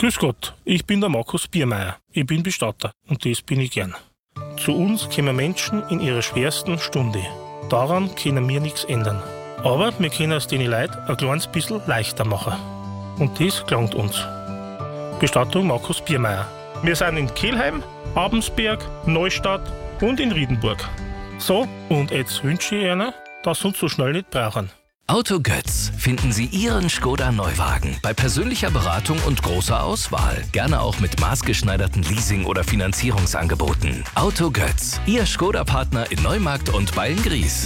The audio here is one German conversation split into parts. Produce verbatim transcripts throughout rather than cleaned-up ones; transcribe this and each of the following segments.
Grüß Gott, ich bin der Markus Biermeier. Ich bin Bestatter und das bin ich gern. Zu uns kommen Menschen in ihrer schwersten Stunde. Daran können wir nichts ändern. Aber wir können es den Leuten ein kleines bisschen leichter machen. Und das gelangt uns. Bestattung Markus Biermeier. Wir sind in Kelheim, Abensberg, Neustadt und in Riedenburg. So, und jetzt wünsche ich Ihnen, dass Sie uns so schnell nicht brauchen. Autogötz. Finden Sie Ihren Skoda Neuwagen bei persönlicher Beratung und großer Auswahl. Gerne auch mit maßgeschneiderten Leasing- oder Finanzierungsangeboten. Autogötz. Ihr Skoda-Partner in Neumarkt und Beilngries.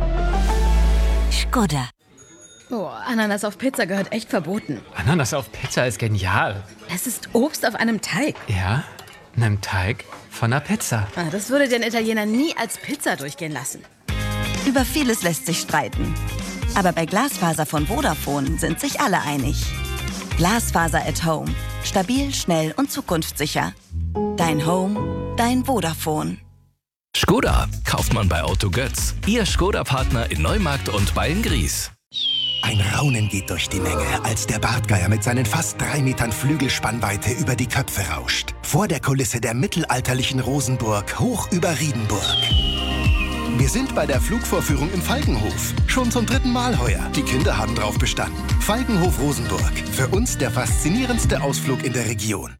Skoda. Oh, Ananas auf Pizza gehört echt verboten. Ananas auf Pizza ist genial. Es ist Obst auf einem Teig. Ja, einem Teig von einer Pizza. Ah, das würde den Italiener nie als Pizza durchgehen lassen. Über vieles lässt sich streiten. Aber bei Glasfaser von Vodafone sind sich alle einig. Glasfaser at Home. Stabil, schnell und zukunftssicher. Dein Home, dein Vodafone. Skoda kauft man bei Autogötz. Ihr Skoda-Partner in Neumarkt und Beilngries. Ein Raunen geht durch die Menge, als der Bartgeier mit seinen fast drei Metern Flügelspannweite über die Köpfe rauscht. Vor der Kulisse der mittelalterlichen Rosenburg, hoch über Riedenburg. Wir sind bei der Flugvorführung im Falkenhof. Schon zum dritten Mal heuer. Die Kinder haben drauf bestanden. Falkenhof Rosenburg. Für uns der faszinierendste Ausflug in der Region.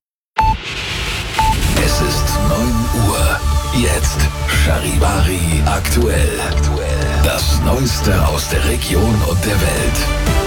Es ist neun Uhr. Jetzt Charivari aktuell. Das Neueste aus der Region und der Welt.